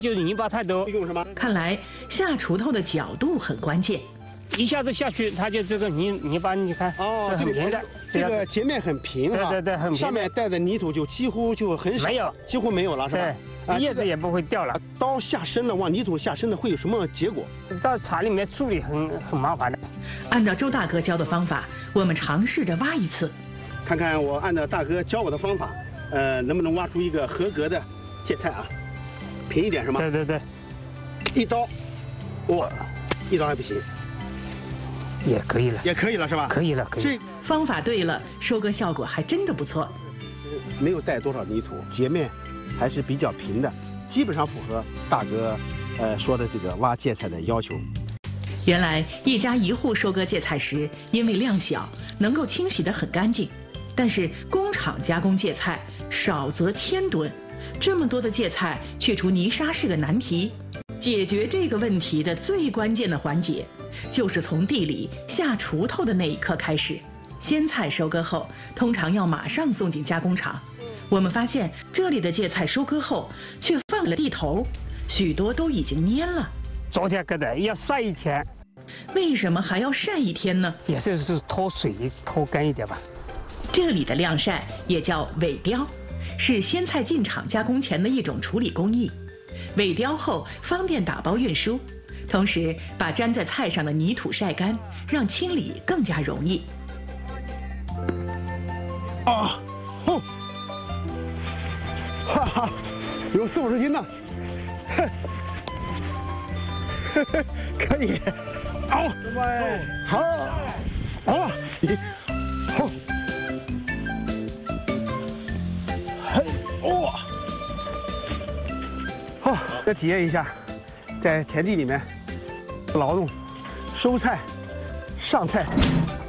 就是泥巴太多， 用什么？ 看来下锄头的角度很关键。 一下子下去，它就这个泥巴，你看， 哦， 很平的， 这个截面很平哈， 对，很平， 上面带的泥土就几乎就很少， 没有， 几乎没有了，是吧？ 对，叶子也不会掉了。 刀下深了，往泥土下深了，会有什么结果？ 到茶里面处理很麻烦的。 按照周大哥教的方法，我们尝试着挖一次， 看看我按照大哥教我的方法，能不能挖出一个合格的芥菜啊？平一点是吗？ 对， 一刀，哇，一刀还不行。 也可以了， 也可以了是吧？ 可以了。 这方法对了，收割效果还真的不错。 没有带多少泥土，截面还是比较平的，基本上符合大哥说的这个挖芥菜的要求。 原来一家一户收割芥菜时，因为量小，能够清洗得很干净。但是工厂加工芥菜少则1000吨，这么多的芥菜去除泥沙是个难题。解决这个问题的最关键的环节，就是从地里下锄头的那一刻开始。鲜菜收割后，通常要马上送进加工厂。我们发现这里的芥菜收割后却放了地头，许多都已经蔫了。 昨天割的，要晒1天。 为什么还要晒1天呢？ 也就是脱水脱干一点吧。 这里的晾晒也叫萎凋，是鲜菜进厂加工前的一种处理工艺。萎凋后方便打包运输，同时把粘在菜上的泥土晒干，让清理更加容易。 啊，哦，哈哈，有40-50斤呢，可以，好，好，好，好，嘿，哇，好，再体验一下，在田地里面劳动、收菜、上菜。